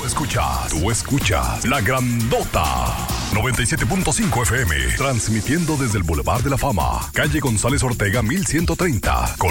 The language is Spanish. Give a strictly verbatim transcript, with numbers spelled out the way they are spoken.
Tú escuchas, tú escuchas La Grandota. noventa y siete punto cinco F M. Transmitiendo desde el Boulevard de la Fama, calle González Ortega mil ciento treinta, Colonia